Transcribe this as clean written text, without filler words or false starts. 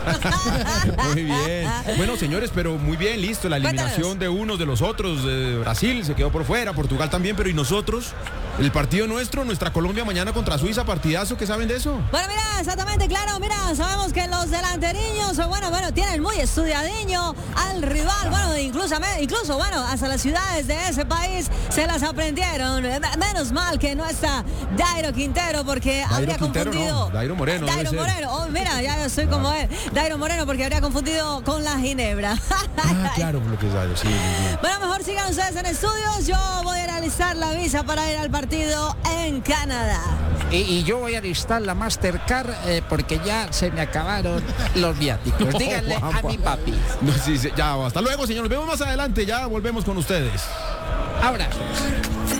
Muy bien. Bueno, señores, pero muy bien, listo. La eliminación de unos de los otros. Brasil se quedó por fuera, Portugal también, pero ¿y nosotros? El partido nuestro, nuestra Colombia mañana contra Suiza, partidazo, ¿qué saben de eso? Bueno, mira, exactamente, claro, mira, sabemos que los delanteriños, bueno, tienen muy estudiadiño al rival, bueno, incluso, bueno, hasta las ciudades de ese país se las aprendieron. Menos mal que no está Dairo Quintero, porque habría confundido. No, Dairo Moreno. Dairo Moreno, oh, mira, ya soy como él. Dairo Moreno, porque habría confundido con la Ginebra. Claro, por lo que es Dairo, sí. Bueno, mejor sigan ustedes en estudios, yo voy a realizar la visa para ir al partido en Canadá. Y yo voy a listar la Mastercard porque ya se me acabaron los viáticos. Díganle a mi papi. No, sí, ya, hasta luego, señor. Nos vemos más adelante, ya volvemos con ustedes. Ahora.